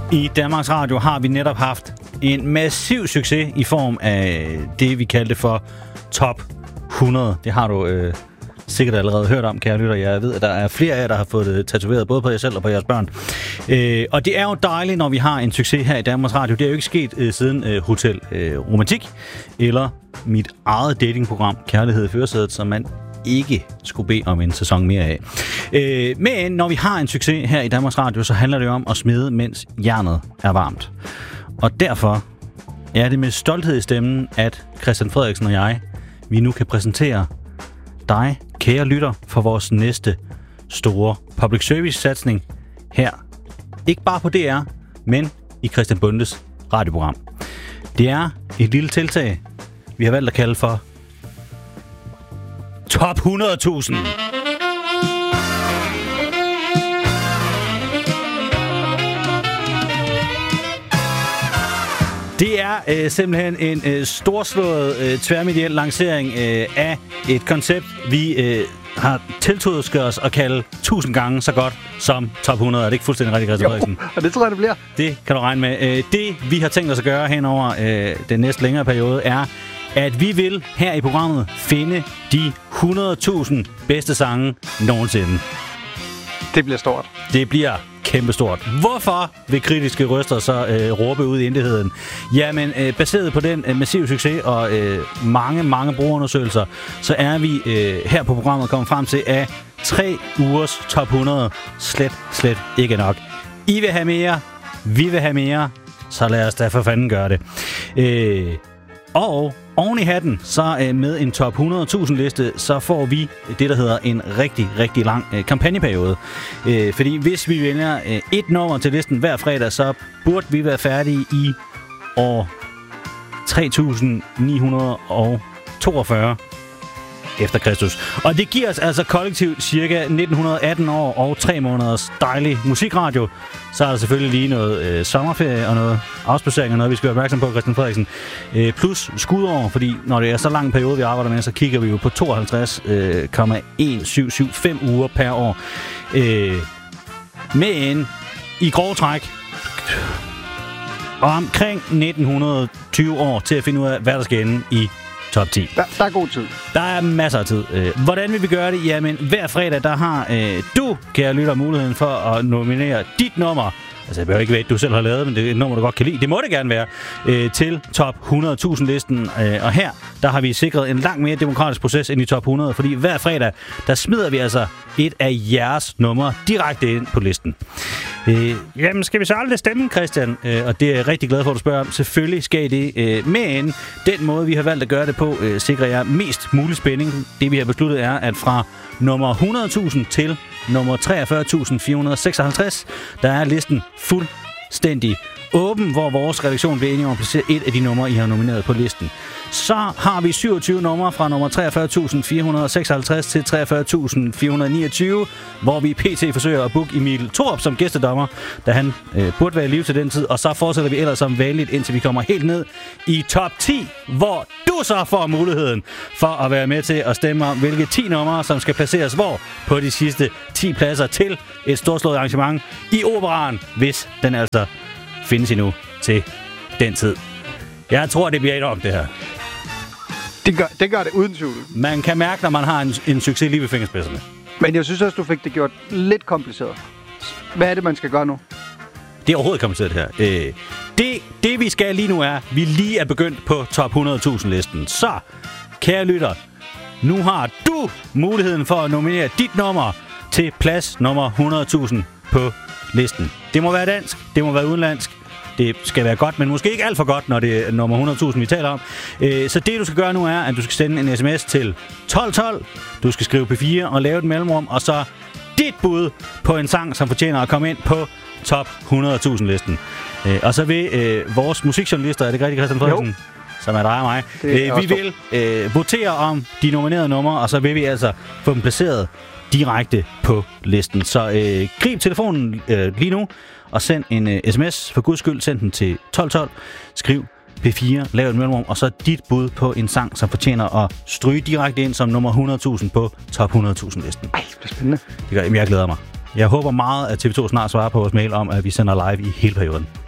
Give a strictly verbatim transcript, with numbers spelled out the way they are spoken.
I Danmarks Radio har vi netop haft en massiv succes i form af det, vi kaldte for Top hundrede. Det har du øh, sikkert allerede hørt om, kære lytter. Jeg ved, at der er flere af jer, der har fået det tatoveret, både på jer selv og på jeres børn. Øh, og det er jo dejligt, når vi har en succes her i Danmarks Radio. Det er jo ikke sket øh, siden øh, Hotel øh, Romantik, eller mit eget datingprogram, Kærlighed i Førersædet, som man ikke skulle bede om en sæson mere af. Øh, men når vi har en succes her i Danmarks Radio, så handler det jo om at smide, mens jernet er varmt. Og derfor er det med stolthed i stemmen, at Christian Frederiksen og jeg, vi nu kan præsentere dig, kære lytter, for vores næste store public service-satsning her. Ikke bare på D R, men i Christian Bondes radioprogram. Det er et lille tiltag, vi har valgt at kalde for Top hundrede tusind. Det er øh, simpelthen en øh, storslået øh, tværmediel lancering øh, af et koncept, vi øh, har tiltusket os at kalde tusind gange så godt som Top hundrede. Er det ikke fuldstændig rigtigt, Christian Frederiksen? Jo, og det tror jeg, det bliver. Det kan du regne med. Øh, det, vi har tænkt os at gøre hen over øh, den næste længere periode, er, at vi vil her i programmet finde de hundrede tusind bedste sange nogensinde. Det bliver stort. Det bliver kæmpestort. Hvorfor vil kritiske røster så øh, råbe ud i intetheden? Jamen, øh, baseret på den øh, massive succes og øh, mange, mange brugerundersøgelser, så er vi øh, her på programmet kommet frem til, at tre ugers top hundrede slet, slet ikke nok. I vil have mere, vi vil have mere, så lad os da for fanden gøre det. Øh, og oven i hatten, så øh, med en top hundrede tusind liste, så får vi det, der hedder en rigtig, rigtig lang øh, kampagneperiode. Øh, fordi hvis vi vælger øh, et nummer til listen hver fredag, så burde vi være færdige i år tre tusind ni hundrede toogfyrre efter Kristus. Og det giver os altså kollektivt cirka nitten atten år og tre måneders dejlig musikradio. Så er der selvfølgelig lige noget øh, sommerferie og noget afspacering og noget, vi skal være opmærksom på, Christian Frederiksen. Øh, plus skudår, fordi når det er så lang en periode, vi arbejder med, så kigger vi jo på tooghalvtreds komma et syv syv fem uger per år. Øh, men i grov træk og omkring nitten tyve år til at finde ud af, hvad der skal ende i top ti. Der, der er god tid. Der er masser af tid. Hvordan vil vi gøre det? Jamen, hver fredag, der har øh, du, kære lytter, muligheden for at nominere dit nummer. Altså, jeg behøver ikke ved, at du selv har lavet, men det er et nummer, du godt kan lide. Det må det gerne være. Øh, til top hundrede tusind-listen. Øh, og her, der har vi sikret en langt mere demokratisk proces end i top hundrede. Fordi hver fredag, der smider vi altså et af jeres numre direkte ind på listen. Øh, jamen, skal vi så aldrig stemme, Christian? Øh, og det er jeg rigtig glad for, at du spørger om. Selvfølgelig skal I det. Øh, men den måde, vi har valgt at gøre det på, øh, sikrer jeg mest mulig spænding. Det, vi har besluttet, er, at fra nummer hundrede tusind til nummer treogfyrre tusind fire hundrede seksoghalvtreds, der er listen fuldstændig åben, hvor vores redaktion bliver enige om at placere et af de numre, I har nomineret på listen. Så har vi syvogtyve numre fra nummer treogfyrre tusind fire hundrede seksoghalvtreds til treogfyrre tusind fire hundrede niogtyve, hvor vi pt. Forsøger at booke Emil Thorup som gæstedommer, da han øh, burde være i live til den tid, og så fortsætter vi ellers som vanligt, indtil vi kommer helt ned i top ti, hvor du så får muligheden for at være med til at stemme om, hvilke ti numre, som skal placeres hvor på de sidste ti pladser til et storslået arrangement i Operaen, hvis den altså findes endnu til den tid. Jeg tror, det bliver enormt, det her. Det gør det, gør det uden tvivl. Man kan mærke, når man har en, en succes lige ved fingerspidserne. Men jeg synes også, du fik det gjort lidt kompliceret. Hvad er det, man skal gøre nu? Det er overhovedet kompliceret, det her. Øh, det, det, vi skal lige nu, er, vi lige er begyndt på top hundrede tusind-listen. Så, kære lytter, nu har du muligheden for at nominere dit nummer til plads nummer hundrede tusind på listen. Det må være dansk, det må være udenlandsk. Det skal være godt, men måske ikke alt for godt, når det er nummer hundrede tusind, vi taler om. Så det, du skal gøre nu, er, at du skal sende en sms til tolv tolv. Du skal skrive P fire og lave et mellemrum, og så dit bud på en sang, som fortjener at komme ind på top hundrede tusind-listen. Og så vil øh, vores musikjournalister, er det rigtigt, Christian Frederiksen? Som er dig og mig. Øh, vi vil øh, votere om de nominerede numre, og så vil vi altså få dem placeret direkte på listen. Så øh, grib telefonen øh, lige nu, og send en øh, sms. For guds skyld, send den til tolv tolv. Skriv P fire, lav et mellemrum, og så dit bud på en sang, som fortjener at stryge direkte ind som nummer hundrede tusind på top hundrede tusind-listen. Ej, det er spændende. Det gør, jeg glæder mig. Jeg håber meget, at T V to snart svarer på vores mail om, at vi sender live i hele perioden.